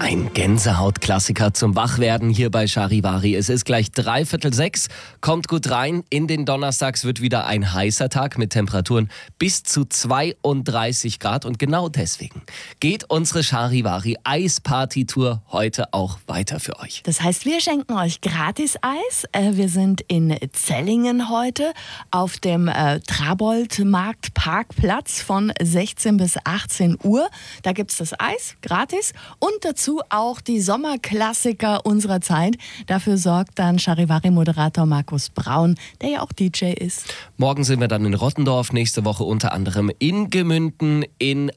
Ein Gänsehaut-Klassiker zum Wachwerden hier bei Charivari. Es ist gleich 5:45, kommt gut rein. In den Donnerstags wird wieder ein heißer Tag mit Temperaturen bis zu 32 Grad. Und genau deswegen geht unsere Charivari Eisparty-Tour heute auch weiter für euch. Das heißt, wir schenken euch gratis Eis. Wir sind in Zellingen heute auf dem Trabold-Markt-Parkplatz von 16 bis 18 Uhr. Da gibt es das Eis gratis und dazu auch die Sommerklassiker unserer Zeit. Dafür sorgt dann Charivari-Moderator Markus Braun, der ja auch DJ ist. Morgen sind wir dann in Rottendorf, nächste Woche unter anderem in Gemünden, in